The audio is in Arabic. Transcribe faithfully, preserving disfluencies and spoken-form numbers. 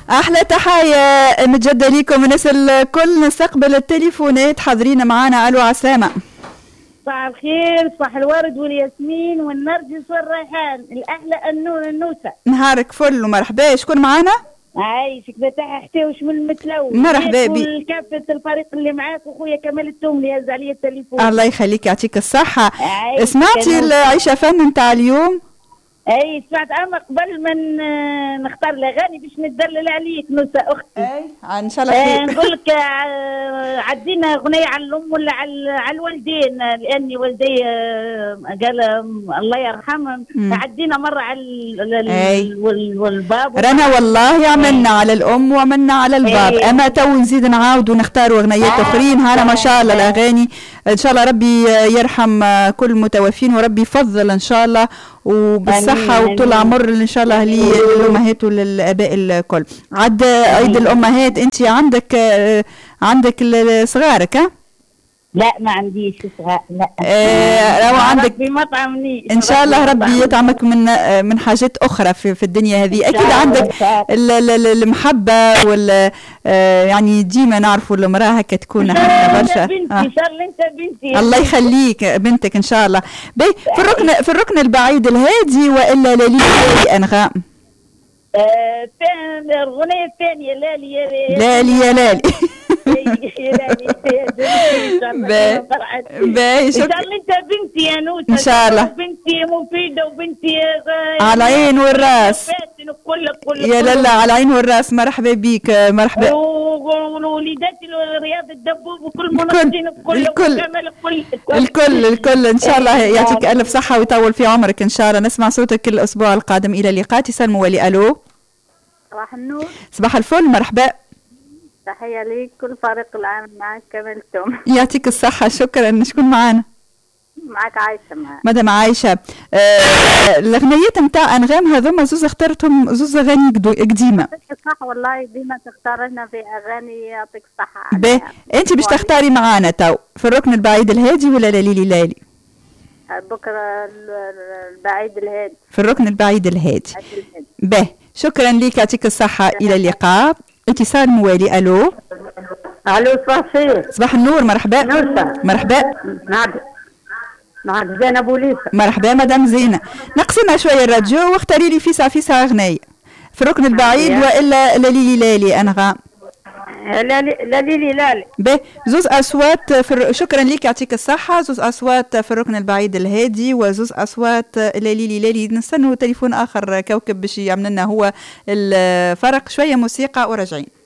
احلى تحيه متجدة ليكم الناس الكل. نستقبل التليفونات، حاضرين معانا. الو عسامه. صباح الخير، صباح الورد والياسمين والنرجس والريحان، الاحلى النون النوسه. نهارك فل ومرحبا. شكون معانا؟ عايشك فتح حتاوش من المتلون. مرحبا بك. كافة الفريق اللي معاك واخويا كمال التوملي هز عليا التليفون. الله يخليك يعطيك الصحة. سمعتي العيشة فن نتاع اليوم؟ اي سمعت، اما قبل ما نختار الاغاني باش ندلل عليك نوسة اختي. اي ان شاء الله خير. نقول لك عدينا اغنية على الام ولا على على الوالدين، لاني والدي قال الله يرحمهم. عدينا مرة على الباب. رانا والله عملنا على الام وعملنا على الباب. أي. اما تو نزيد نعاود ونختاروا اغنيات آه. اخرين. هذا ما شاء الله الاغاني ان شاء الله ربي يرحم كل المتوفين وربي يفضل ان شاء الله وبالصحة وطول عمر ان شاء الله للامهات وللاباء الكل. عد عيد الامهات، انت عندك عندك صغارك؟ ها؟ لا ما عنديش صغار. لا آه لو عندك بمطعمني ان شاء الله ربي يطعمك من من حاجات اخرى في, في الدنيا هذه. اكيد عندك المحبه وال يعني ديما نعرفوا المراه هكا تكون حتى برشا. بنتي ان شاء الله انت بنتي. الله يخليك بنتك ان شاء الله. باهي في الركن في الركن البعيد الهادي والا لالي انغام؟ آه الاغنيه الثانيه لالي يا لالي يا لالي. باهي شكرا. ان شاء الله انت بنتي يا نوسة. ان شاء الله بنتي مفيده وبنتي على العين والراس. كل يا لالا على العين والراس. مرحبا بيك. مرحبا. ووليداتي رياض الدبوب وكل منظمين الكل الكل الكل الكل ان شاء الله يعطيك الف صحه ويطول في عمرك ان شاء الله. نسمع صوتك الاسبوع القادم. الى اللقاء. اتصال موالي. الو صباح النور. صباح الفل. مرحبا. تحية ليك كل فريق العمل معك كمال التوم. يعطيك الصحة. شكرا. شكون معانا؟ معك عايشة. معك مدام عايشة. آه الأغنيات نتاع أنغام هذوما زوز اخترتهم زوز أغاني قديمة. يعطيك الصحة والله ديما تختار لنا في أغاني. يعطيك الصحة. باهي أنت باش تختاري معانا تو في الركن البعيد الهادي ولا ليلي ليلي؟ بكرة البعيد الهادي. في الركن البعيد الهادي. باهي شكرا ليك. يعطيك الصحة. إلى اللقاء. اتصال موالي. الو الو صباح الخير. صباح النور. مرحبا. نوسة. مرحبا. معك معك زينة بوليسة. مرحبا مدام زينة. نقسمها شوية الراديو واختاري لي فيسع فيسع اغنية في الركن البعيد والا لالي لالي انغام. لالي لالي. باهي زوز اصوات في. شكرا ليك يعطيك الصحة. زوز اصوات في الركن البعيد الهادي وزوز اصوات لالي لالي. نستنوا تليفون اخر كوكب باش يعمل لنا هو الفرق. شوية موسيقى وراجعين.